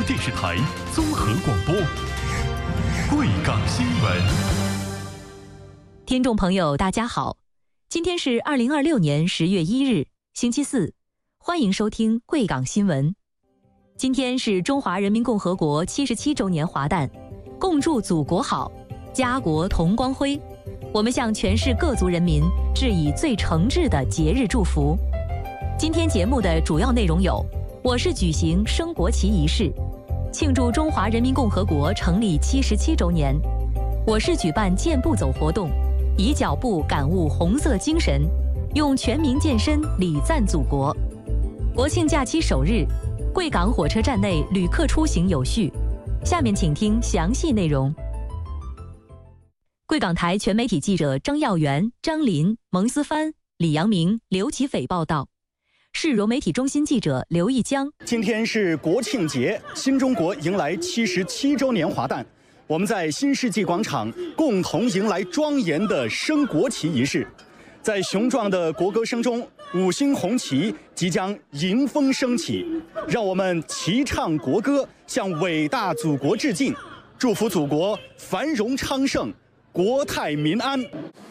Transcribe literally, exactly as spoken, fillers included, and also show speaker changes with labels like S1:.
S1: 电视台综合广播，贵港新闻。
S2: 听众朋友，大家好，今天是二零二六年十月一日，星期四，欢迎收听贵港新闻。今天是中华人民共和国七十七周年华诞，共祝祖国好，家国同光辉。我们向全市各族人民致以最诚挚的节日祝福。今天节目的主要内容有：我市举行升国旗仪式，庆祝中华人民共和国成立七十七周年；我市举办健步走活动，以脚步感悟红色精神，用全民健身礼赞祖国。国庆假期首日，贵港火车站内旅客出行有序。下面请听详细内容。贵港台全媒体记者张耀元、张林、蒙思帆、李阳明、刘启斐报道。市融媒体中心记者刘义江。
S3: 今天是国庆节，新中国迎来七十七周年华诞。我们在新世纪广场共同迎来庄严的升国旗仪式。在雄壮的国歌声中，五星红旗即将迎风升起。让我们齐唱国歌，向伟大祖国致敬，祝福祖国繁荣昌盛，国泰民安。